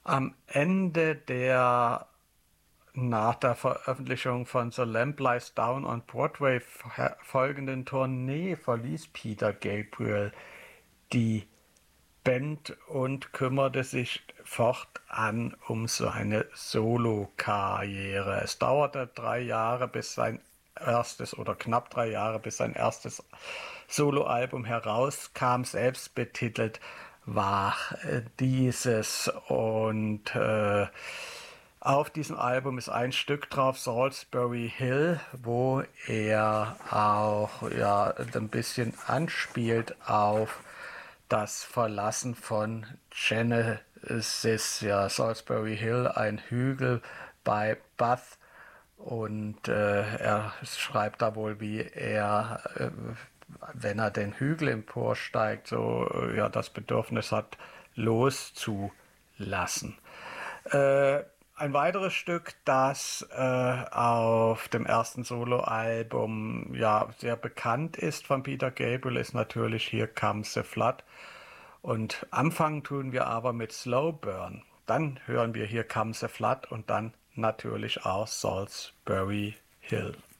Am Ende der nach der Veröffentlichung von The Lamb Lies Down on Broadway folgenden Tournee verließ Peter Gabriel die Band und kümmerte sich fortan um seine Solokarriere. Es dauerte 3 Jahre, bis sein erstes oder knapp 3 Jahre, bis sein erstes Soloalbum herauskam. Selbst betitelt war dieses und auf diesem Album ist ein Stück drauf, Salisbury Hill, wo er auch ein bisschen anspielt auf das Verlassen von Genesis, ja, Salisbury Hill, ein Hügel bei Bath. Und er schreibt da wohl, wie er, wenn er den Hügel emporsteigt, so das Bedürfnis hat, loszulassen. Ein weiteres Stück, das auf dem ersten Soloalbum sehr bekannt ist von Peter Gabriel, ist natürlich Here Comes the Flood. Und anfangen tun wir aber mit Slow Burn. Dann hören wir Here Comes the Flood und dann natürlich auch Salisbury Hill.